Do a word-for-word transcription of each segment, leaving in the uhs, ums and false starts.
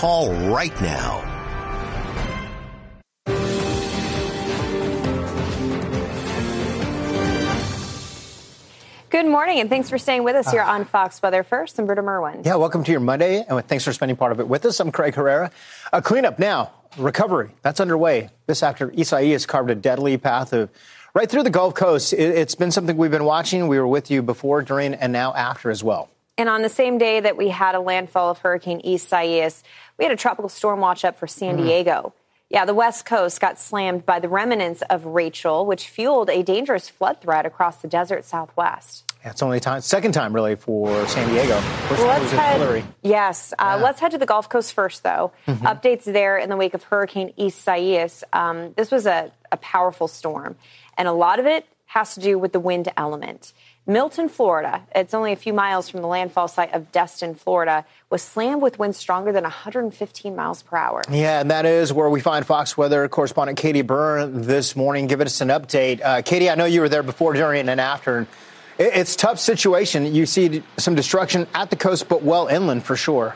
Call right now. Good morning, and thanks for staying with us here on Fox Weather First. I'm Britta Merwin. Yeah, welcome to your Monday, and thanks for spending part of it with us. I'm Craig Herrera. A cleanup now, recovery, that's underway. This after Isaias carved a deadly path of right through the Gulf Coast. It's been something we've been watching. We were with you before, during, and now after as well. And on the same day that we had a landfall of Hurricane Isaias, we had a tropical storm watch up for San mm. Diego. Yeah, the West Coast got slammed by the remnants of Rachel, which fueled a dangerous flood threat across the desert Southwest. Yeah, it's only time, second time, really, for San Diego. First well, time was head, Hillary. Yes. Uh, yeah. Let's head to the Gulf Coast first, though. Mm-hmm. Updates there in the wake of Hurricane Isaias. Um, this was a, a powerful storm, and a lot of it has to do with the wind element. Milton, Florida, it's only a few miles from the landfall site of Destin, Florida, was slammed with winds stronger than one hundred fifteen miles per hour. Yeah, and that is where we find Fox Weather correspondent Katie Byrne this morning. Give us an update. Uh, Katie, I know you were there before, during, and after. It's a tough situation. You see some destruction at the coast, but well inland for sure.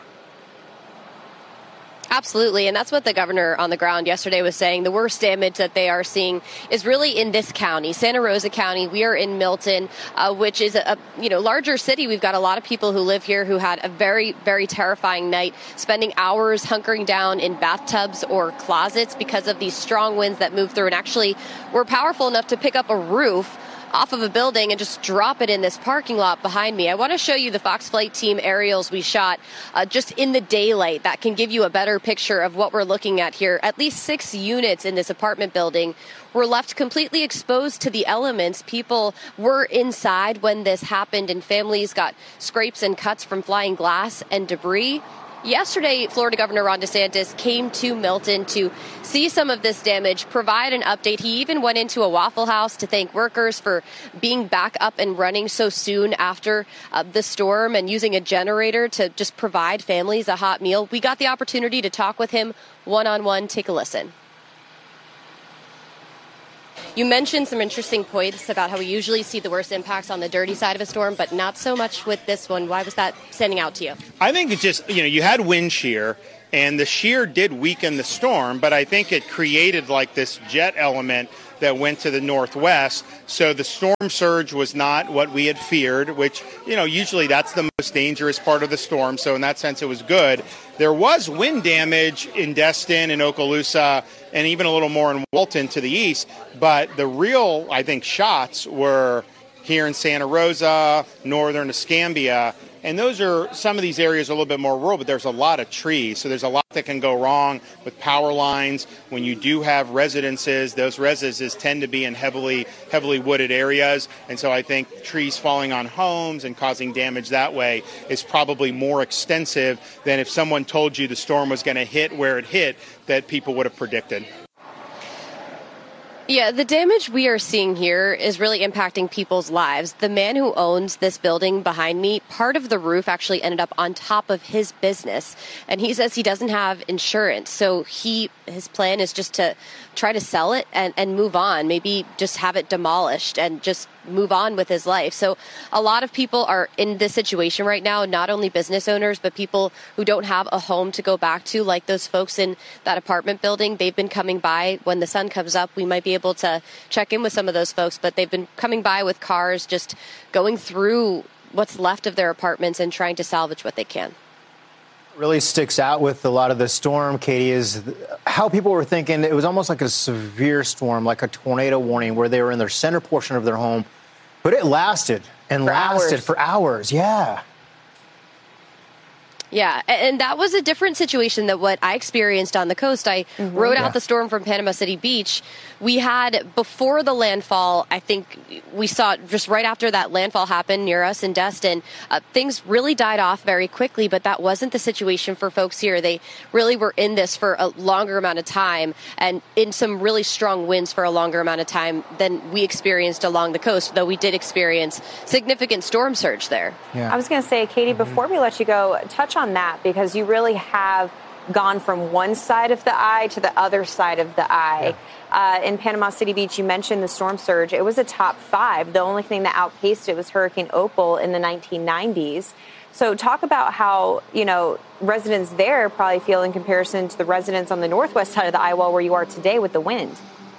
Absolutely. And that's what the governor on the ground yesterday was saying. The worst damage that they are seeing is really in this county, Santa Rosa County. We are in Milton, uh, which is a, a you know larger city. We've got a lot of people who live here who had a very, very terrifying night, spending hours hunkering down in bathtubs or closets because of these strong winds that moved through and actually were powerful enough to pick up a roof off of a building and just drop it in this parking lot behind me. I want to show you the Fox Flight Team aerials we shot uh, just in the daylight. That can give you a better picture of what we're looking at here. At least six units in this apartment building were left completely exposed to the elements. People were inside when this happened, and families got scrapes and cuts from flying glass and debris. Yesterday, Florida Governor Ron DeSantis came to Milton to see some of this damage, provide an update. He even went into a Waffle House to thank workers for being back up and running so soon after uh, the storm and using a generator to just provide families a hot meal. We got the opportunity to talk with him one-on-one. Take a listen. You mentioned some interesting points about how we usually see the worst impacts on the dirty side of a storm, but not so much with this one. Why was that standing out to you? I think it just, you know, you had wind shear, and the shear did weaken the storm, but I think it created like this jet element that went to the northwest. So the storm surge was not what we had feared, which, you know, usually that's the most dangerous part of the storm. So in that sense, it was good. There was wind damage in Destin and Okaloosa and even a little more in Walton to the east. But the real, I think, shots were here in Santa Rosa, northern Escambia. And those are, some of these areas are a little bit more rural, but there's a lot of trees. So there's a lot that can go wrong with power lines. When you do have residences, those residences tend to be in heavily, heavily wooded areas. And so I think trees falling on homes and causing damage that way is probably more extensive than if someone told you the storm was going to hit where it hit that people would have predicted. Yeah, the damage we are seeing here is really impacting people's lives. The man who owns this building behind me, part of the roof actually ended up on top of his business. And he says he doesn't have insurance. So he his plan is just to try to sell it and, and move on, maybe just have it demolished and just move on with his life. So a lot of people are in this situation right now, not only business owners, but people who don't have a home to go back to, like those folks in that apartment building. They've been coming by. When the sun comes up, we might be able to check in with some of those folks, but they've been coming by with cars, just going through what's left of their apartments and trying to salvage what they can. Really sticks out with a lot of the storm, Katie, is how people were thinking it was almost like a severe storm, like a tornado warning, where they were in their center portion of their home, but it lasted and for lasted hours. for hours. Yeah. Yeah, and that was a different situation than what I experienced on the coast. I mm-hmm. rode out yeah. the storm from Panama City Beach. We had, before the landfall, I think we saw just right after that landfall happened near us in Destin, uh, things really died off very quickly, but that wasn't the situation for folks here. They really were in this for a longer amount of time and in some really strong winds for a longer amount of time than we experienced along the coast, though we did experience significant storm surge there. Yeah. I was going to say, Katie, mm-hmm. before we let you go, touch on that, because you really have gone from one side of the eye to the other side of the eye. Yeah. Uh, in Panama City Beach, you mentioned the storm surge. It was a top five. The only thing that outpaced it was Hurricane Opal in the nineteen nineties. So talk about how, you know, residents there probably feel in comparison to the residents on the northwest side of the eye wall where you are today with the wind.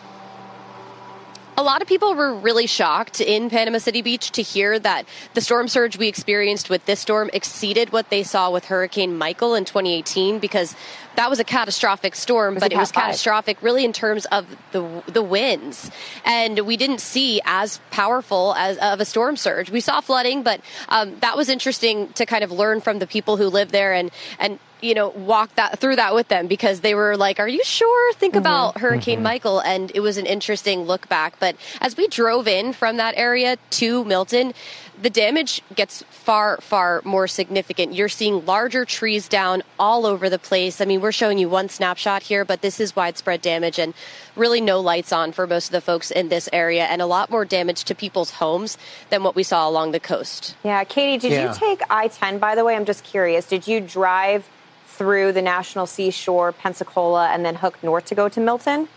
A lot of people were really shocked in Panama City Beach to hear that the storm surge we experienced with this storm exceeded what they saw with Hurricane Michael in twenty eighteen, because that was a catastrophic storm, but it was catastrophic really in terms of the the winds. And we didn't see as powerful as of a storm surge. We saw flooding, but um, that was interesting to kind of learn from the people who live there and, and you know, walk that through that with them, because they were like, are you sure? Think mm-hmm. about Hurricane mm-hmm. Michael. And it was an interesting look back. But as we drove in from that area to Milton, the damage gets far, far more significant. You're seeing larger trees down all over the place. I mean, we're showing you one snapshot here, but this is widespread damage and really no lights on for most of the folks in this area, and a lot more damage to people's homes than what we saw along the coast. Yeah. Katie, did yeah. you take I ten, by the way? I'm just curious. Did you drive through the National Seashore, Pensacola, and then hook north to go to Milton?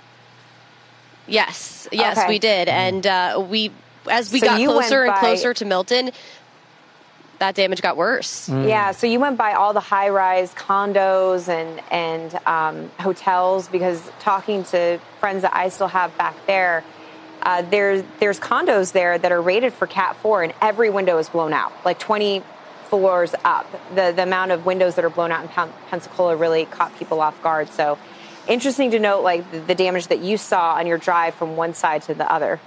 Yes. Yes, okay. we did. And uh, we, as we so got closer and by... closer to Milton, that damage got worse. Mm. Yeah, so you went by all the high-rise condos and, and um, hotels, because talking to friends that I still have back there, uh, there's, there's condos there that are rated for Cat four, and every window is blown out, like twenty floors up. The the amount of windows that are blown out in Pensacola really caught people off guard. So interesting to note, like, the, the damage that you saw on your drive from one side to the other.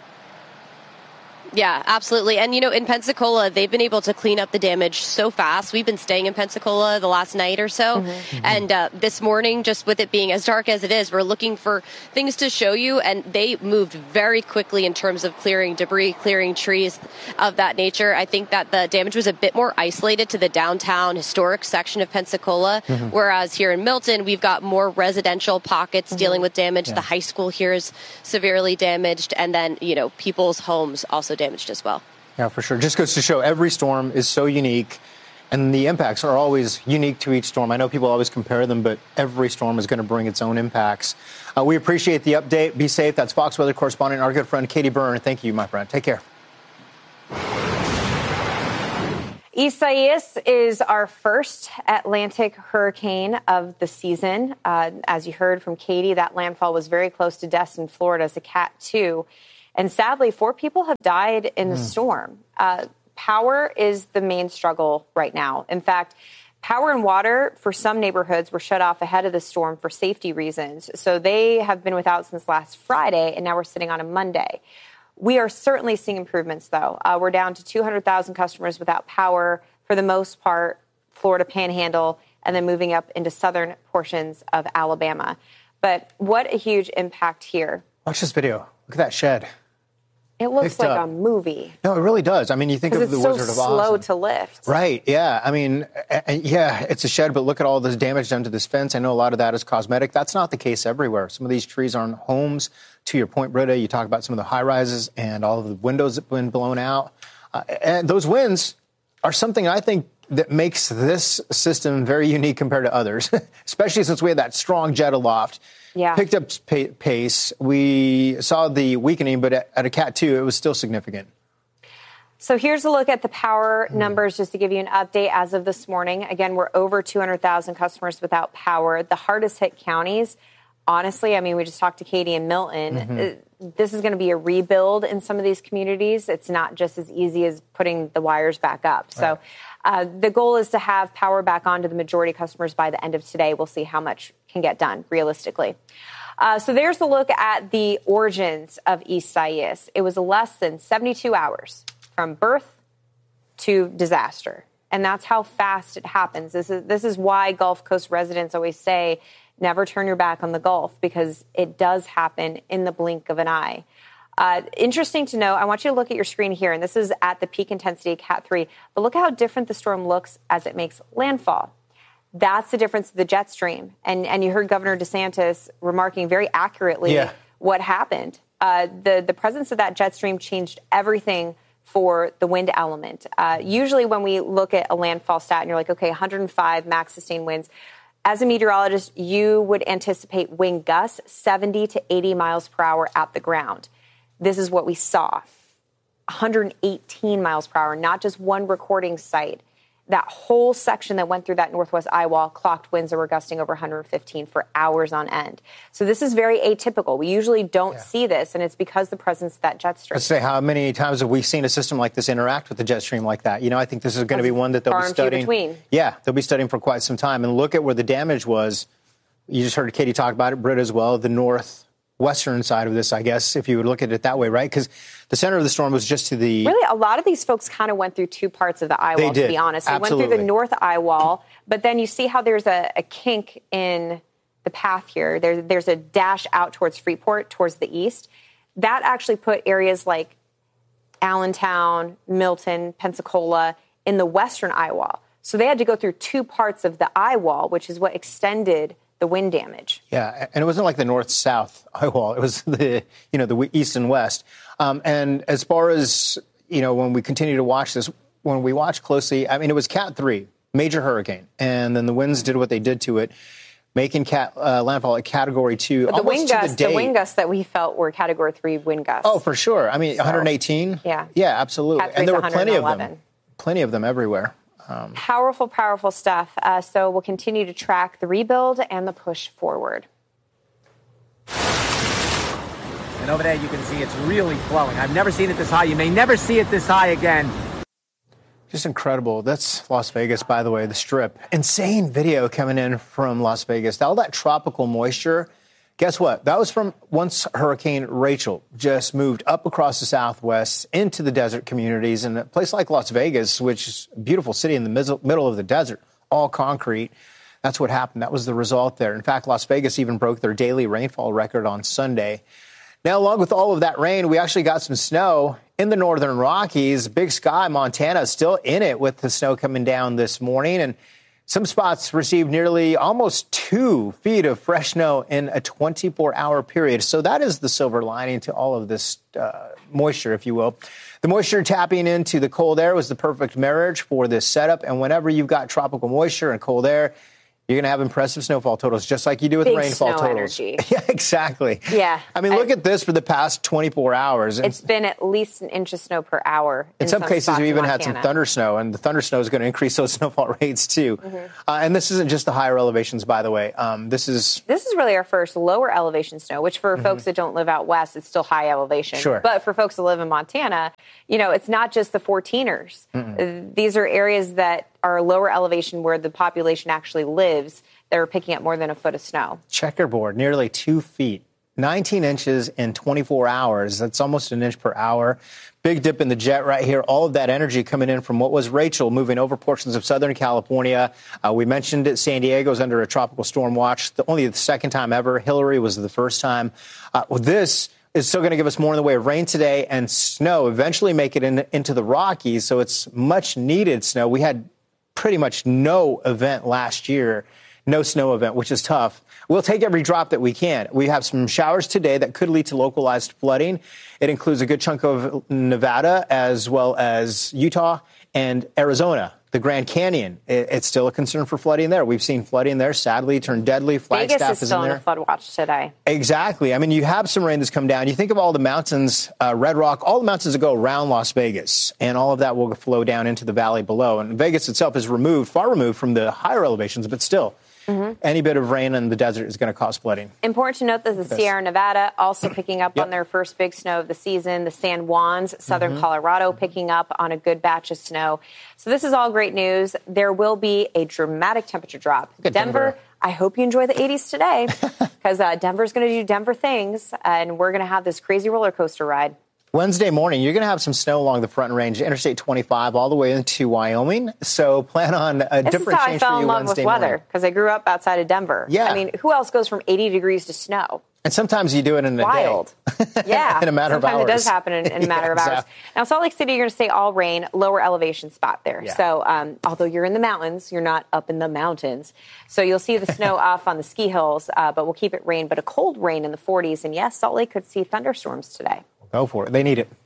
Yeah, absolutely. And, you know, in Pensacola, they've been able to clean up the damage so fast. We've been staying in Pensacola the last night or so. Mm-hmm. Mm-hmm. And uh, this morning, just with it being as dark as it is, we're looking for things to show you. And they moved very quickly in terms of clearing debris, clearing trees of that nature. I think that the damage was a bit more isolated to the downtown historic section of Pensacola, mm-hmm. whereas here in Milton, we've got more residential pockets mm-hmm. dealing with damage. Yeah. The high school here is severely damaged. And then, you know, people's homes also damaged as well. Yeah, for sure. Just goes to show every storm is so unique, and the impacts are always unique to each storm. I know people always compare them, but every storm is going to bring its own impacts. Uh, we appreciate the update. Be safe. That's Fox Weather correspondent, our good friend Katie Byrne. Thank you, my friend. Take care. Isaias is our first Atlantic hurricane of the season. Uh, as you heard from Katie, that landfall was very close to Destin, Florida, as a Cat two. And sadly, four people have died in the mm. storm. Uh, power is the main struggle right now. In fact, power and water for some neighborhoods were shut off ahead of the storm for safety reasons. So they have been without since last Friday, and now we're sitting on a Monday. We are certainly seeing improvements, though. Uh, we're down to two hundred thousand customers without power, for the most part, Florida Panhandle, and then moving up into southern portions of Alabama. But what a huge impact here. Watch this video. Look at that shed. It looks like up. a movie. No, it really does. I mean, you think of the so Wizard of Oz. It's so slow to lift. Right, yeah. I mean, yeah, it's a shed, but look at all this damage done to this fence. I know a lot of that is cosmetic. That's not the case everywhere. Some of these trees aren't homes. To your point, Britta, you talk about some of the high-rises and all of the windows that have been blown out. Uh, and those winds are something I think that makes this system very unique compared to others, especially since we had that strong jet aloft. Yeah. Picked up pace. We saw the weakening, but at a Cat two, it was still significant. So here's a look at the power numbers, just to give you an update as of this morning. Again, we're over two hundred thousand customers without power. The hardest hit counties, honestly, I mean, we just talked to Katie and Milton. Mm-hmm. This is going to be a rebuild in some of these communities. It's not just as easy as putting the wires back up. Right. So uh, the goal is to have power back on to the majority of customers by the end of today. We'll see how much can get done realistically. Uh, so there's the look at the origins of Isaias. It was less than seventy-two hours from birth to disaster. And that's how fast it happens. This is, this is why Gulf Coast residents always say, never turn your back on the Gulf, because it does happen in the blink of an eye. Uh, interesting to know, I want you to look at your screen here, and this is at the peak intensity Cat three, but look at how different the storm looks as it makes landfall. That's the difference of the jet stream. And, and you heard Governor DeSantis remarking very accurately yeah. what happened. Uh, the, the presence of that jet stream changed everything for the wind element. Uh, usually when we look at a landfall stat and you're like, okay, one hundred five max sustained winds, as a meteorologist, you would anticipate wind gusts seventy to eighty miles per hour at the ground. This is what we saw, one hundred eighteen miles per hour, not just one recording site. that whole section that went through that northwest eye wall clocked winds that were gusting over one hundred fifteen for hours on end. So this is very atypical. We usually don't yeah. see this, and it's because the presence of that jet stream. Let's say, how many times have we seen a system like this interact with the jet stream like that? You know, I think this is going to be one that they'll be studying. Between. Yeah, they'll be studying for quite some time. And look at where the damage was. You just heard Katie talk about it, Britt as well, the northwestern side of this, I guess, if you would look at it that way, right? Because the center of the storm was just to the... Really, a lot of these folks kind of went through two parts of the eye wall, they to be honest. They Absolutely. went through the north eye wall, but then you see how there's a, a kink in the path here. There, there's a dash out towards Freeport, towards the east. That actually put areas like Allentown, Milton, Pensacola in the western eye wall. So they had to go through two parts of the eye wall, which is what extended the wind damage. Yeah, and it wasn't like the north-south eye wall. It was the, you know, the east and west. Um, and as far as, you know, when we continue to watch this, when we watch closely, I mean, it was Cat three, major hurricane. And then the winds did what they did to it, making cat, uh, landfall at Category two. But the wind gusts, the, the wind gusts that we felt were Category three wind gusts. Oh, for sure. I mean, so, one hundred eighteen. Yeah. Yeah, absolutely. And there were plenty of them. Plenty of them everywhere. Um, powerful, powerful stuff. Uh, so we'll continue to track the rebuild and the push forward. And over there you can see it's really flowing. I've never seen it this high. You may never see it this high again. Just incredible. That's Las Vegas, by the way, the Strip. Insane video coming in from Las Vegas. All that tropical moisture. Guess what? That was from once Hurricane Rachel just moved up across the Southwest into the desert communities. And a place like Las Vegas, which is a beautiful city in the middle of the desert, all concrete. That's what happened. That was the result there. In fact, Las Vegas even broke their daily rainfall record on Sunday. Now, along with all of that rain, we actually got some snow in the northern Rockies. Big Sky, Montana, is still in it with the snow coming down this morning. And some spots received nearly almost two feet of fresh snow in a twenty-four hour period. So that is the silver lining to all of this uh, moisture, if you will. The moisture tapping into the cold air was the perfect marriage for this setup. And whenever you've got tropical moisture and cold air, you're going to have impressive snowfall totals, just like you do with Big rainfall snow totals. Energy. Yeah, exactly. Yeah. I mean, look I, at this for the past twenty-four hours. It's been at least an inch of snow per hour. In, in some, some cases, we even had some Montana. thunder snow, and the thunder snow is going to increase those snowfall rates, too. Mm-hmm. Uh, and this isn't just the higher elevations, by the way. Um, this is This is really our first lower elevation snow, which for mm-hmm. folks that don't live out west, it's still high elevation. Sure. But for folks that live in Montana, you know, it's not just the fourteeners. Mm-hmm. These are areas that are lower elevation where the population actually lives that are picking up more than a foot of snow. Checkerboard, nearly two feet, nineteen inches in twenty-four hours. That's almost an inch per hour. Big dip in the jet right here. All of that energy coming in from what was Rachel moving over portions of Southern California. Uh, we mentioned it. San Diego's under a tropical storm watch. The, only the second time ever. Hillary was the first time. Uh, well, this is still going to give us more in the way of rain today and snow. Eventually make it in, into the Rockies. So it's much needed snow. We had pretty much no event last year. No snow event, which is tough. We'll take every drop that we can. We have some showers today that could lead to localized flooding. It includes a good chunk of Nevada as well as Utah and Arizona. The Grand Canyon, it's still a concern for flooding there. We've seen flooding there, sadly, turn deadly. Flagstaff Vegas is, is still in in there. the flood watch today. Exactly. I mean, you have some rain that's come down. You think of all the mountains, uh, Red Rock, all the mountains that go around Las Vegas, and all of that will flow down into the valley below. And Vegas itself is removed, far removed from the higher elevations, but still. Mm-hmm. Any bit of rain in the desert is going to cause flooding. Important to note that the Sierra Nevada also picking up yep. on their first big snow of the season. The San Juans, southern mm-hmm. Colorado, picking up on a good batch of snow. So this is all great news. There will be a dramatic temperature drop. Denver, Denver, I hope you enjoy the eighties today because uh, Denver's going to do Denver things, and we're going to have this crazy roller coaster ride. Wednesday morning, you're going to have some snow along the front range, Interstate twenty-five, all the way into Wyoming. So plan on a this different change for you Wednesday morning. This is how I fell in love with weather, because I grew up outside of Denver. Yeah. I mean, who else goes from eighty degrees to snow? And sometimes you do it in a Wild. day. Yeah. in a matter Sometimes of hours. It does happen in, in a matter yeah, of hours. exactly. Now, Salt Lake City, you're going to stay all rain, lower elevation spot there. Yeah. So um, although you're in the mountains, you're not up in the mountains. So you'll see the snow off on the ski hills, uh, but we'll keep it rain, but a cold rain in the forties. And yes, Salt Lake could see thunderstorms today. Go for it. They need it.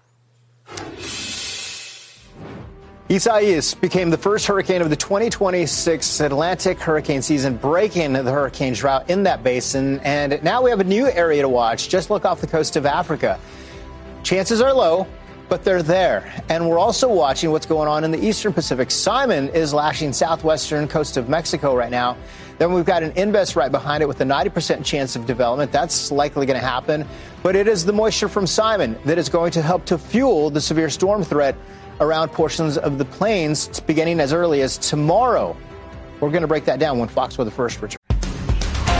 Isaias became the first hurricane of the twenty twenty-six Atlantic hurricane season, breaking the hurricane drought in that basin. And now we have a new area to watch. Just look off the coast of Africa. Chances are low, but they're there. And we're also watching what's going on in the eastern Pacific. Simon is lashing southwestern coast of Mexico right now. Then we've got an Inves right behind it with a ninety percent chance of development. That's likely going to happen. But it is the moisture from Simon that is going to help to fuel the severe storm threat around portions of the plains beginning as early as tomorrow. We're going to break that down when Fox Weather First returns.